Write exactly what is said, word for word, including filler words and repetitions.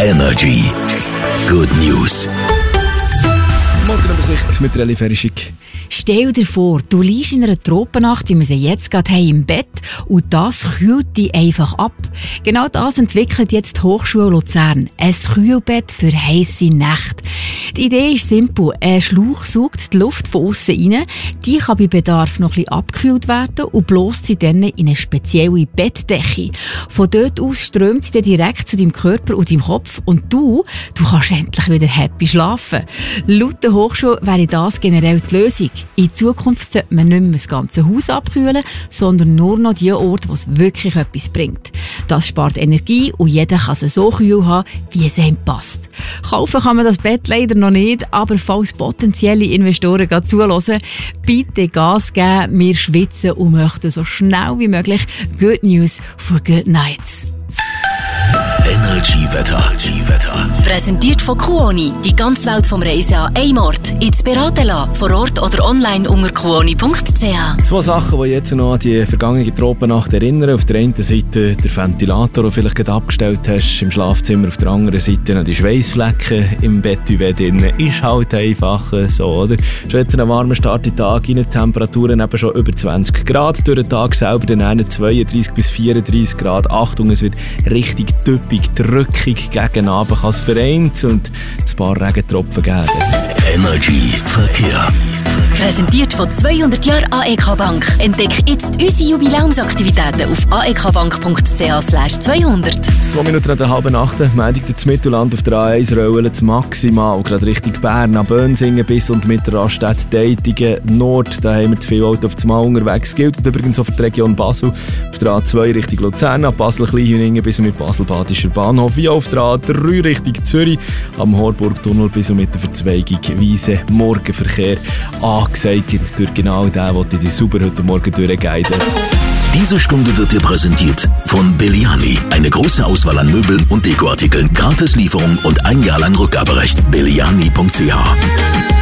Energy. Good News. Morgenübersicht mit Relly Ferischig. Stell dir vor, du liegst in einer Tropennacht, wie wir sie jetzt gerade haben, im Bett und das kühlt dich einfach ab. Genau das entwickelt jetzt die Hochschule Luzern. Ein Kühlbett für heisse Nächte. Die Idee ist simpel. Ein Schlauch saugt die Luft von außen rein, die kann bei Bedarf noch etwas abgekühlt werden und bläst sie dann in eine spezielle Bettdecke. Von dort aus strömt sie dann direkt zu deinem Körper und deinem Kopf und du, du kannst endlich wieder happy schlafen. Laut der Hochschule wäre das generell die Lösung. In Zukunft sollte man nicht mehr das ganze Haus abkühlen, sondern nur noch die Orte, wo es wirklich etwas bringt. Das spart Energie und jeder kann es so kühl haben, wie es ihm passt. Kaufen kann man das Bett leider noch nicht, aber falls potenzielle Investoren zuhören, bitte Gas geben. Wir schwitzen und möchten so schnell wie möglich Good News for Good Nights. Energy Wetter. Präsentiert von Kuoni. Die ganze Welt vom Reisen an einem Ort. Jetzt beraten lassen. Vor Ort oder online unter kuoni punkt c h. Zwei Sachen, die jetzt noch an die vergangene Tropennacht erinnern. Auf der einen Seite der Ventilator, den du vielleicht gerade abgestellt hast im Schlafzimmer. Auf der anderen Seite noch die Schweissflecken im Bett drin. Ist halt einfach so, oder? Schon jetzt einen warmen Start in den Tag, in den Temperaturen eben schon über zwanzig Grad. Durch den Tag selber dann zweiunddreißig bis vierunddreißig Grad. Achtung, es wird richtig düppig, drückig gegen Abend, kann es vereint und ein paar Regentropfen geben. Energy Verkehr. Präsentiert von zweihundert Jahren A E K Bank. Entdecke jetzt unsere Jubiläumsaktivitäten auf a e k bank punkt c h slash zweihundert. Zwei Minuten nach der halben Nacht, Montag durch das Mittelland auf der A eins rollen das maximal, gerade Richtung Bern, ab Bönsingen bis und mit der Raststätte Deitigen Nord. Da haben wir zu viele Autos auf das Mal unterwegs. Gilt übrigens auch für die Region Basel. Auf der A zwei Richtung Luzern, ab Basel-Kleinhüningen bis und mit Basel-Badischer Bahnhof. Wie auf der A drei Richtung Zürich, am Horburg-Tunnel bis und mit der Verzweigung Wiese. Morgenverkehr angesagt durch genau den, den ich super heute Morgen durchgeide. Diese Stunde wird dir präsentiert von Belliani. Eine große Auswahl an Möbeln und Dekoartikeln, Gratislieferung und ein Jahr lang Rückgaberecht. belliani punkt c h.